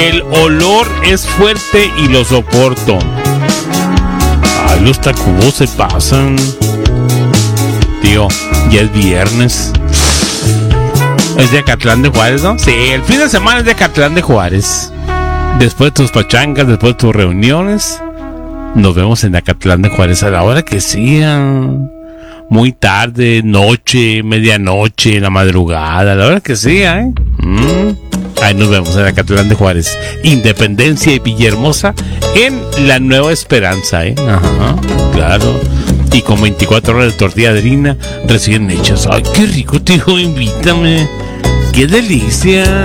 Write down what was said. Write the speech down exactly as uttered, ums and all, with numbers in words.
El olor es fuerte y lo soporto. Ay, los tacubos se pasan. Tío, ya es viernes. Es de Acatlán de Juárez, ¿no? Sí, el fin de semana es de Acatlán de Juárez. Después de tus pachangas, después de tus reuniones, nos vemos en Acatlán de Juárez a la hora que sea. Muy tarde, noche, medianoche, la madrugada, a la hora que sea, ¿eh? Mm. Ahí nos vemos en Acatlán de Juárez. Independencia y Villahermosa en La Nueva Esperanza, ¿eh? Ajá, claro. Y con veinticuatro horas de tortilla de harina recién hechas. Ay, qué rico, tío, invítame. ¡Qué delicia!